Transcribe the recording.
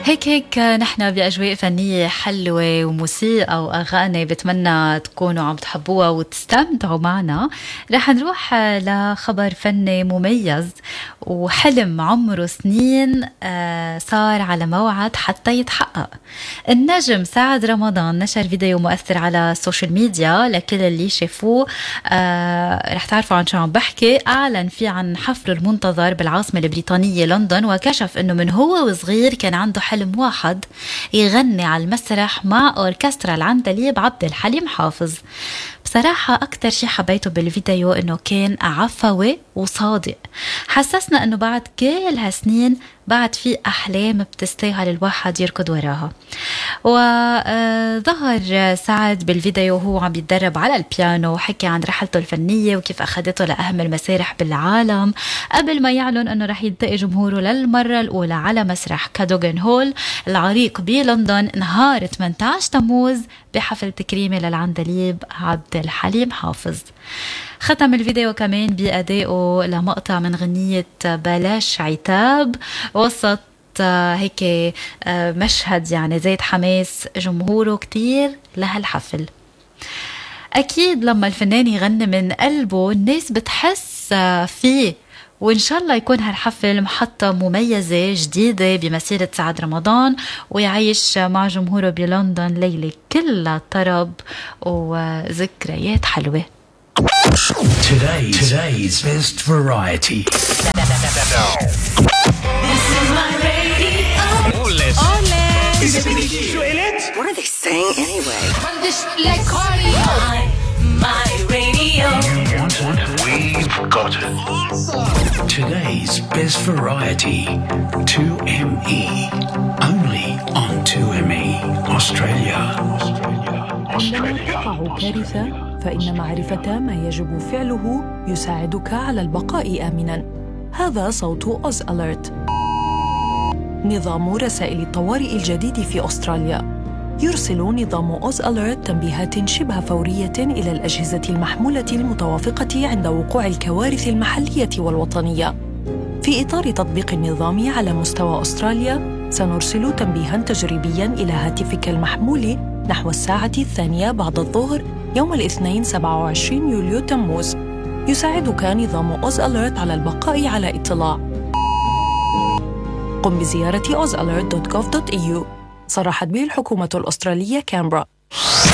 هيك نحن بأجواء فنية حلوة وموسيقى وأغاني، بتمنى تكونوا عم تحبوها وتستمتعوا معنا. رح نروح لخبر فني مميز وحلم عمره سنين صار على موعد حتى يتحقق. النجم سعد رمضان نشر فيديو مؤثر على السوشيال ميديا لكل اللي شافوه. رح تعرفوا عن شو عم بحكي. أعلن فيه عن حفله المنتظر بالعاصمة البريطانية لندن، وكشف أنه من هو وصغير كان عنده حلم واحد: يغني على المسرح مع أوركسترا العندليب عبد الحليم حافظ. بصراحة أكتر شي حبيته بالفيديو إنه كان عفوي وصادق، حسسنا إنه بعد كل هالسنين بعد في أحلام بتستاهل الواحد يركض وراها. وظهر سعد بالفيديو وهو عم يتدرب على البيانو، وحكي عن رحلته الفنية وكيف أخذته لأهم المسارح بالعالم قبل ما يعلن أنه رح يلتقي جمهوره للمرة الأولى على مسرح كادوغن هول العريق بلندن نهار 18 تموز بحفل تكريمي للعندليب عبد الحليم حافظ. ختم الفيديو كمان بأدائه لمقطع من غنية بلاش عتاب وسط هيك مشهد يعني زيد حماس جمهوره كتير لهالحفل. أكيد لما الفنان يغني من قلبه الناس بتحس فيه، وإن شاء الله يكون هالحفل محطة مميزة جديدة بمسيرة سعد رمضان، ويعيش مع جمهوره بلندن ليلة كلها طرب وذكريات حلوة. Today's best variety. This is my radio. What are they saying anyway? Run this like Cardi. My radio. We've got it. Today's best variety. 2ME. Only on 2ME. Australia. عندما تقع كارثة فإن معرفة ما يجب فعله يساعدك على البقاء آمناً. هذا صوت أوز أليرت، نظام رسائل الطوارئ الجديد في أستراليا. يرسل نظام أوز أليرت تنبيهات شبه فورية إلى الأجهزة المحمولة المتوافقة عند وقوع الكوارث المحلية والوطنية. في إطار تطبيق النظام على مستوى أستراليا، سنرسل تنبيهاً تجريبياً إلى هاتفك المحمول نحو الساعة 2 بعد الظهر يوم الاثنين 27 يوليو تموز. يساعدك نظام أوز أليرت على البقاء على اطلاع. قم بزيارة ozalert.gov.au. صرحت به الحكومة الأسترالية كامبرا.